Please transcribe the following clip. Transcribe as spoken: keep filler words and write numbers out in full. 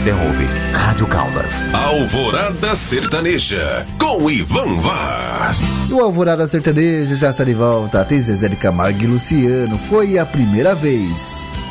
Você ouve Rádio Caldas. Alvorada Sertaneja, com Ivan Vaz. E o Alvorada Sertaneja já está de volta. Tem Zezé de Camargo e Luciano. Foi a primeira vez.